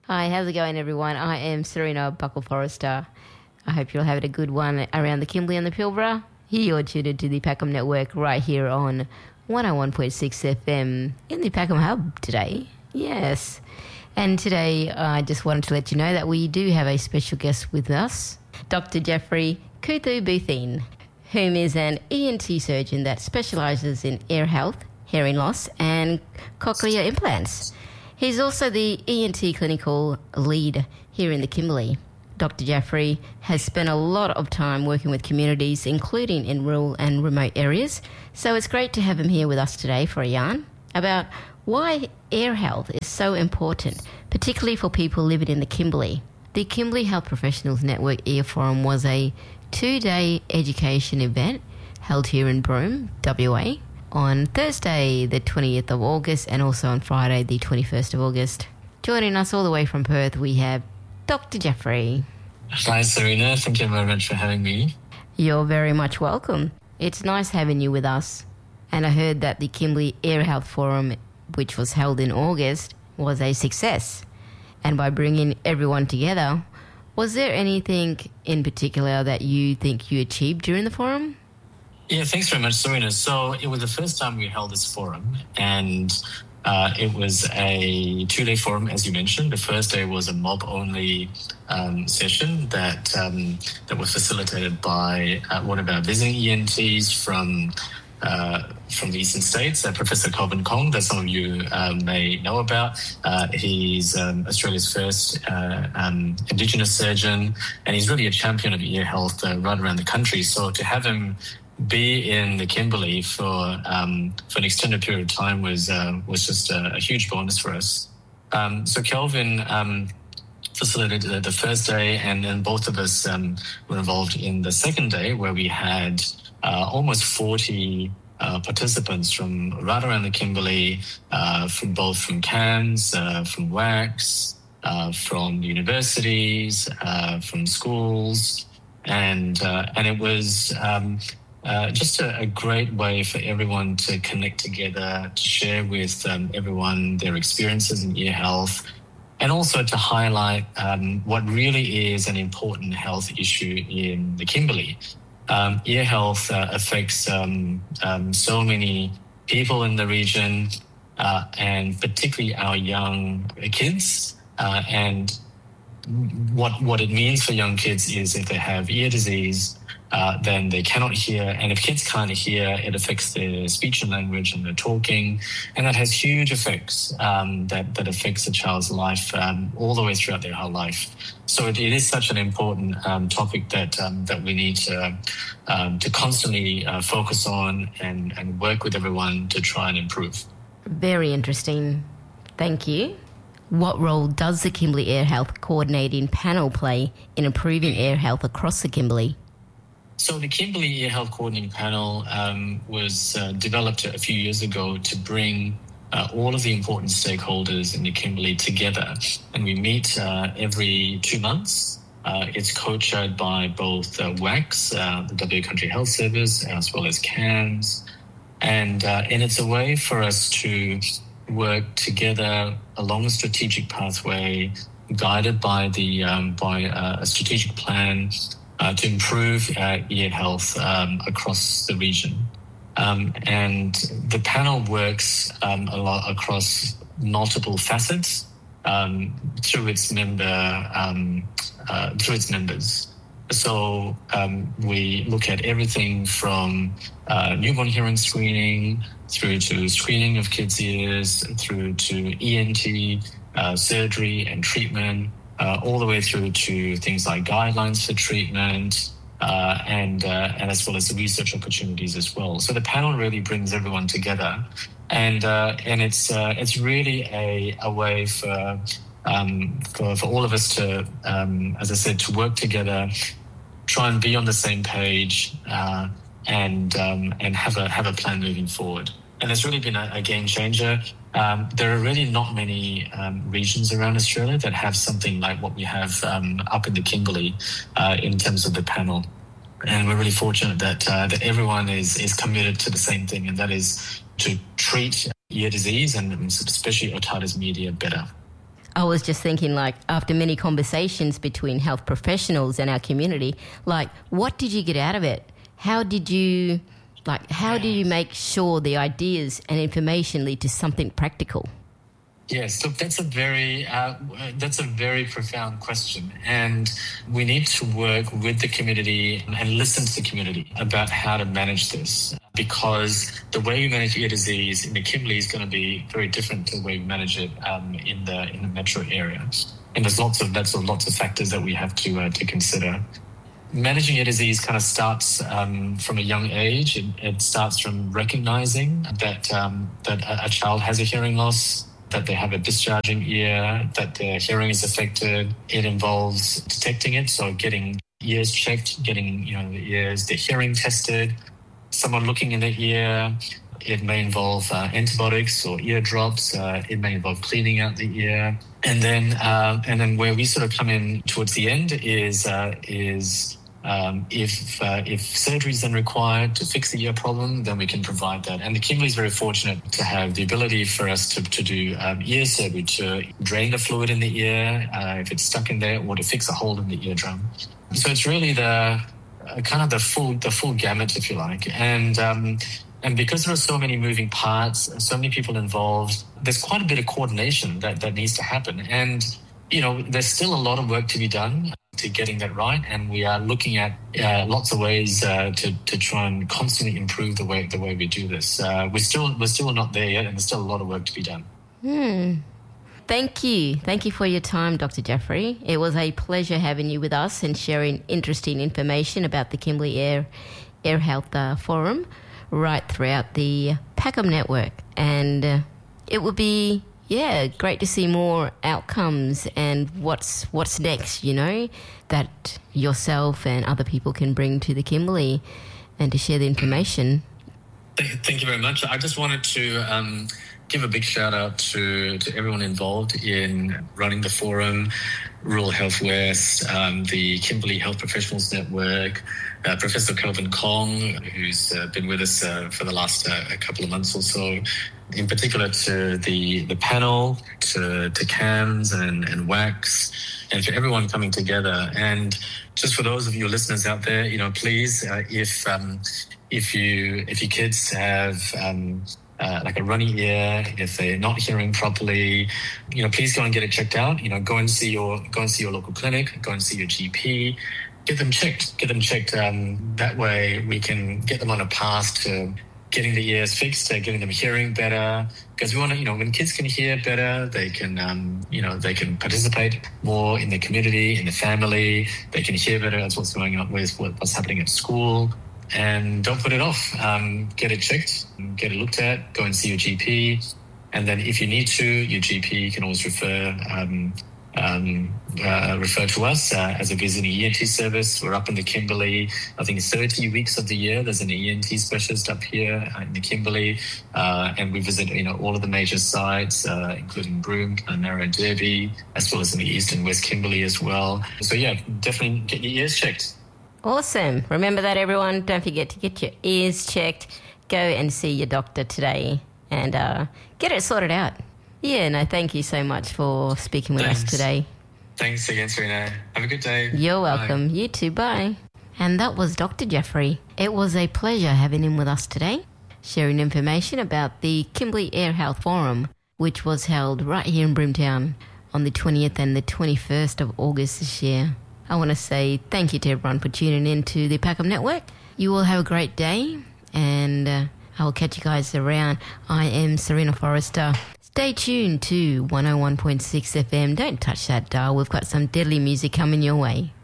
Hi, how's it going, everyone? I am Serena Buckle-Forrester. I hope you're having a good one around the Kimberley and the Pilbara. You're tuned into the Packham Network right here on 101.6 FM in the Packham Hub today. Yes. And today I just wanted to let you know that we do have a special guest with us, Dr. Jeffrey Kuthu-Bethune, whom is an ENT surgeon that specialises in ear health, hearing loss and cochlear implants. He's also the ENT clinical lead here in the Kimberley. Dr. Jeffrey has spent a lot of time working with communities, including in rural and remote areas. So it's great to have him here with us today for a yarn about why ear health is so important, particularly for people living in the Kimberley. The Kimberley Health Professionals Network Ear Forum was a 2-day education event held here in Broome, WA, on Thursday, the 20th of August, and also on Friday, the 21st of August. Joining us all the way from Perth, we have Dr. Jeffrey. Hi, Serena. Thank you very much for having me. You're very much welcome. It's nice having you with us. And I heard that the Kimberley Ear Health Forum, which was held in August, was a success. And by bringing everyone together, was there anything in particular that you think you achieved during the forum? Yeah, thanks very much, Serena. So it was the first time we held this forum, and it was a 2-day forum, as you mentioned. The first day was a mob-only session that was facilitated by one of our visiting ENTs from the Eastern States, Professor Kelvin Kong, that some of you may know about. He's Australia's first Indigenous surgeon, and he's really a champion of ear health right around the country. So to have him be in the Kimberley for an extended period of time was just a huge bonus for us. So Kelvin facilitated the first day, and then both of us were involved in the second day, where we had almost 40 participants from right around the Kimberley, from Cairns, from WACS, from the universities, from schools, and it was just a great way for everyone to connect together, to share with everyone their experiences in ear health, and also to highlight what really is an important health issue in the Kimberley. Ear health affects so many people in the region, and particularly our young kids. And what it means for young kids is if they have ear disease, then they cannot hear. And if kids can't hear, it affects their speech and language and their talking. And that has huge effects that affects a child's life all the way throughout their whole life. So it is such an important topic that we need to constantly focus on and work with everyone to try and improve. Very interesting. Thank you. What role does the Kimberley Ear Health Coordinating Panel play in improving ear health across the Kimberley? So the Kimberley Ear Health Coordinating Panel was developed a few years ago to bring all of the important stakeholders in the Kimberley together. And we meet every 2 months. It's co-chaired by both WACS, the WA Country Health Service, as well as CAMS. And it's a way for us to work together along a strategic pathway guided by a strategic plan to improve ear health across the region. And the panel works a lot across multiple facets through its members. So we look at everything from newborn hearing screening through to screening of kids' ears, through to ENT surgery and treatment, all the way through to things like guidelines for treatment, and as well as the research opportunities as well. So the panel really brings everyone together, and it's really a way for all of us to, as I said, to work together, try and be on the same page, and have a plan moving forward. And it's really been a game changer. There are really not many regions around Australia that have something like what we have up in the Kimberley in terms of the panel. And we're really fortunate that everyone is committed to the same thing, and that is to treat ear disease and especially otitis media better. I was just thinking, like, after many conversations between health professionals and our community, like, what did you get out of it? How did you make sure the ideas and information lead to something practical? Yes, look, that's a very profound question, and we need to work with the community and listen to the community about how to manage this, because the way we manage ear disease in the Kimberley is going to be very different to the way we manage it in the metro area, and there's lots of factors that we have to consider. Managing ear disease kind of starts from a young age. It starts from recognizing that a child has a hearing loss, that they have a discharging ear, that their hearing is affected. It involves detecting it, so getting ears checked, getting their hearing tested, someone looking in the ear. It may involve antibiotics or ear drops. It may involve cleaning out the ear, and then where we sort of come in towards the end is if surgery is then required to fix the ear problem, then we can provide that. And the Kimberley is very fortunate to have the ability for us to do ear surgery, to drain the fluid in the ear if it's stuck in there, or to fix a hole in the eardrum. So it's really the full gamut, if you like. And because there are so many moving parts, so many people involved, there's quite a bit of coordination that needs to happen. And there's still a lot of work to be done to getting that right, and we are looking at lots of ways to try and constantly improve the way we do this. We're still not there yet, and there's still a lot of work to be done. Thank you for your time, Dr. Jeffrey. It was a pleasure having you with us and sharing interesting information about the Kimberley Ear Health Forum right throughout the PACM network, and it would be great to see more outcomes and what's next, that yourself and other people can bring to the Kimberley and to share the information. Thank you very much. I just wanted to give a big shout out to everyone involved in running the forum, Rural Health West, the Kimberley Health Professionals Network, Professor Kelvin Kong, who's been with us for the last couple of months or so, in particular to the panel, to CAMS and WACS, and for everyone coming together. And just for those of you listeners out there, please, if your kids have like a runny ear, if they're not hearing properly, please go and get it checked out. Go and see your local clinic, go and see your GP. Get them checked. That way we can get them on a path to getting the ears fixed, getting them hearing better. Because we want to, when kids can hear better, they can, they can participate more in the community, in the family. They can hear better. That's what's going on with what's happening at school. And don't put it off. Get it checked, get it looked at. Go and see your GP. And then if you need to, your GP can always refer to us as a visiting ENT service. We're up in the Kimberley, I think 30 weeks of the year. There's an ENT specialist up here in the Kimberley, and we visit all of the major sites, including Broome, Narrow Derby, as well as in the East and West Kimberley as well. So definitely get your ears checked. Awesome. Remember that, everyone. Don't forget to get your ears checked. Go and see your doctor today and get it sorted out. Thank you so much for speaking with us today. Thanks again, Serena. Have a good day. You're welcome. Bye. You too. Bye. And that was Dr. Jeffrey. It was a pleasure having him with us today, sharing information about the Kimberley Ear Health Forum, which was held right here in Broomtown on the 20th and the 21st of August this year. I want to say thank you to everyone for tuning in to the PACM Network. You all have a great day, and I will catch you guys around. I am Serena Forrester. Stay tuned to 101.6 FM. Don't touch that dial. We've got some deadly music coming your way.